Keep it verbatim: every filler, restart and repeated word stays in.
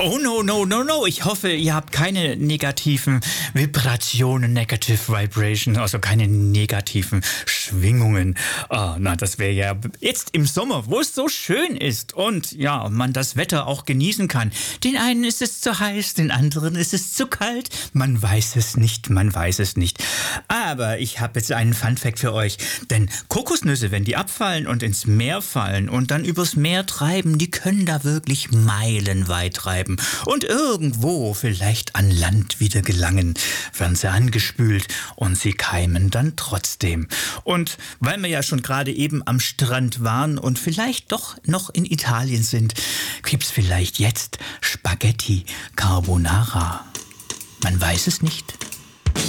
Oh no, no, no, no. Ich hoffe, ihr habt keine negativen Vibrationen, Negative Vibration, also keine negativen Schwingungen. Ah, na, das wäre ja jetzt im Sommer, wo es so schön ist und ja, man das Wetter auch genießen kann. Den einen ist es zu heiß, den anderen ist es zu kalt. Man weiß es nicht, man weiß es nicht. Aber ich habe jetzt einen Funfact für euch, denn Kokosnüsse, wenn die abfallen und ins Meer fallen und dann übers Meer treiben, die können da wirklich meilenweit treiben. Und irgendwo vielleicht an Land wieder gelangen, werden sie angespült und sie keimen dann trotzdem. Und weil wir ja schon gerade eben am Strand waren und vielleicht doch noch in Italien sind, gibt's vielleicht jetzt Spaghetti Carbonara. Man weiß es nicht.